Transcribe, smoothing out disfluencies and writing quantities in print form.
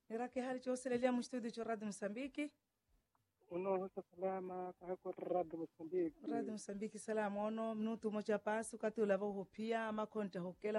Iraki hali choselelia mu studio cho Radio Msambiki. Uno salama kako Radio Msambiki. Radio Msambiki salama ono minuto moja pasu katula vo hopia makonta hokela